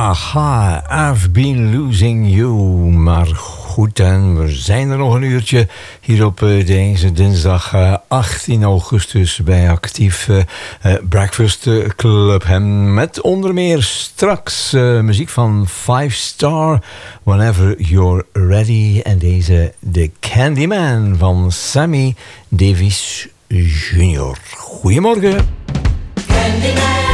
Aha, I've been losing you. Maar goed, en we zijn er nog een uurtje hier op deze dinsdag 18 augustus bij Actief Breakfast Club. En met onder meer straks muziek van 5 Star, Whenever You're Ready. En deze The Candyman van Sammy Davis Jr. Goedemorgen. Candyman.